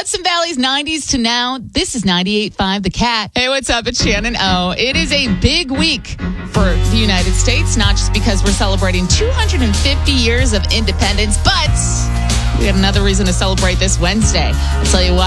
Hudson Valley's 90s to now. This is 98.5 The Cat. Hey, what's up? It's Shannon O. It is a big week for the United States, not just because we're celebrating 250 years of independence, but we had another reason to celebrate this Wednesday. I'll tell you what.